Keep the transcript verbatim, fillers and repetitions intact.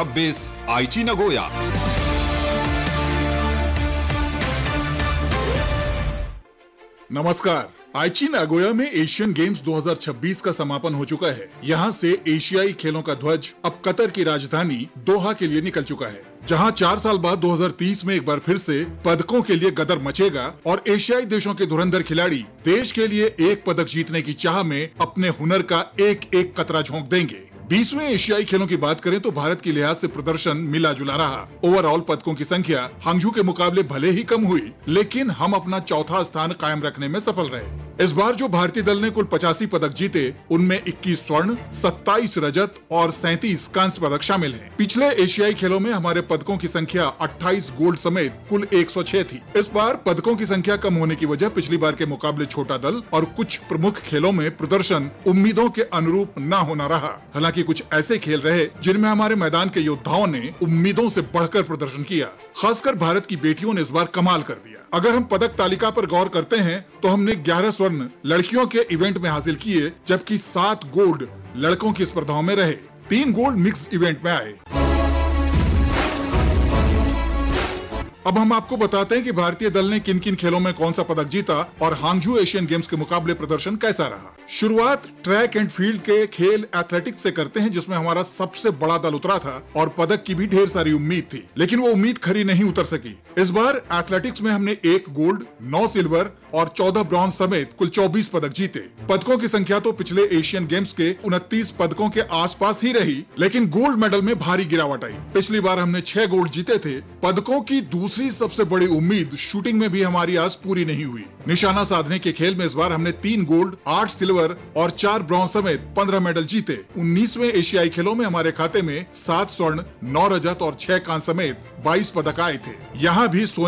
छब्बीस आईची नगोया। नमस्कार। आईची नागोया में एशियन गेम्स दो हज़ार छब्बीस का समापन हो चुका है। यहाँ से एशियाई खेलों का ध्वज अब कतर की राजधानी दोहा के लिए निकल चुका है, जहाँ चार साल बाद दो हज़ार तीस में एक बार फिर से पदकों के लिए गदर मचेगा और एशियाई देशों के धुरंधर खिलाड़ी देश के लिए एक पदक जीतने की चाह में अपने हुनर का एक एक कतरा झोंक देंगे। बीसवें एशियाई खेलों की बात करें तो भारत के लिहाज से प्रदर्शन मिला जुला रहा। ओवरऑल पदकों की संख्या हांगझू के मुकाबले भले ही कम हुई, लेकिन हम अपना चौथा स्थान कायम रखने में सफल रहे। इस बार जो भारतीय दल ने कुल पचासी पदक जीते, उनमें इक्कीस स्वर्ण, सत्ताईस रजत और सैंतीस कांस्य पदक शामिल हैं। पिछले एशियाई खेलों में हमारे पदकों की संख्या अट्ठाईस गोल्ड समेत कुल एक सौ छह थी। इस बार पदकों की संख्या कम होने की वजह पिछली बार के मुकाबले छोटा दल और कुछ प्रमुख खेलों में प्रदर्शन उम्मीदों के अनुरूप न होना रहा। हालांकि कुछ ऐसे खेल रहे जिनमें हमारे मैदान के योद्धाओं ने उम्मीदों से बढ़कर प्रदर्शन किया। खासकर भारत की बेटियों ने इस बार कमाल कर दिया। अगर हम पदक तालिका पर गौर करते हैं तो हमने ग्यारह स्वर्ण लड़कियों के इवेंट में हासिल किए, जबकि सात गोल्ड लड़कों की स्पर्धाओं में रहे। तीन गोल्ड मिक्स्ड इवेंट में आए। अब हम आपको बताते हैं कि भारतीय दल ने किन किन खेलों में कौन सा पदक जीता और हांगझू एशियन गेम्स के मुकाबले प्रदर्शन कैसा रहा। शुरुआत ट्रैक एंड फील्ड के खेल एथलेटिक्स से करते हैं, जिसमें हमारा सबसे बड़ा दल उतरा था और पदक की भी ढेर सारी उम्मीद थी, लेकिन वो उम्मीद खरी नहीं उतर सकी। इस बार एथलेटिक्स में हमने एक गोल्ड, नौ सिल्वर और चौदह ब्रॉन्ज समेत कुल चौबीस पदक जीते। पदकों की संख्या तो पिछले एशियन गेम्स के उनतीस पदकों के आसपास ही रही, लेकिन गोल्ड मेडल में भारी गिरावट आई। पिछली बार हमने छह गोल्ड जीते थे। पदकों की दूसरी सबसे बड़ी उम्मीद शूटिंग में भी हमारी आस पूरी नहीं हुई। निशाना साधने के खेल में इस बार हमने तीन गोल्ड, आठ सिल्वर और चार ब्रॉन्ज समेत पंद्रह मेडल जीते। उन्नीसवें एशियाई खेलों में हमारे खाते में सात स्वर्ण, नौ रजत और छह कांस्य समेत बाईस पदक आए थे। यहाँ भी सोने